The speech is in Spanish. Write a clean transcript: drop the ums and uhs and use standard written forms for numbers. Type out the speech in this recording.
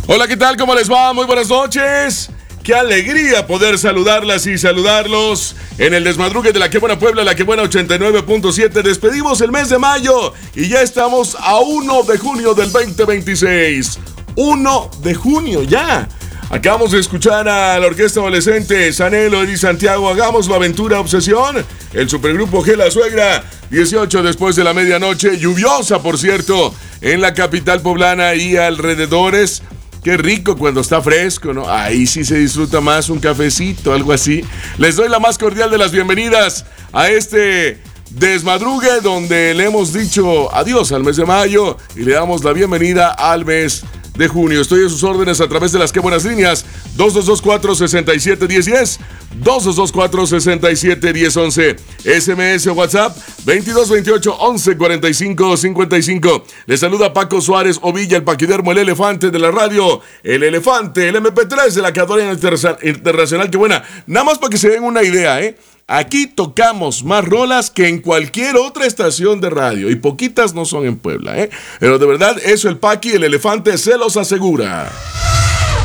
Hola, ¿qué tal? ¿Cómo les va? Muy buenas noches. Qué alegría poder saludarlas y saludarlos en el desmadrugue de La Que Buena Puebla, La Que Buena 89.7. Despedimos el mes de mayo y ya estamos a 1 de junio del 2026. 1 de junio ya. Acabamos de escuchar a la orquesta adolescente Sanelo y Santiago, Hagamos la Aventura Obsesión. El supergrupo G La Suegra, 18 después de la medianoche, lluviosa por cierto, en la capital poblana y alrededores. Qué rico cuando está fresco, ¿no? Ahí sí se disfruta más un cafecito, algo así. Les doy la más cordial de las bienvenidas a este desmadrugue donde le hemos dicho adiós al mes de mayo y le damos la bienvenida al mes de junio. Estoy a sus órdenes a través de las que buenas líneas 2224-671010, 2224-671011, SMS o WhatsApp 2228-114555. Les saluda Paco Suárez Ovilla, el paquidermo, el elefante de la radio, el elefante, el MP3 de la cadena internacional. Que buena, nada más para que se den una idea, Aquí tocamos más rolas que en cualquier otra estación de radio. Y poquitas no son en Puebla, Pero de verdad, eso el Paqui, el elefante, se los asegura.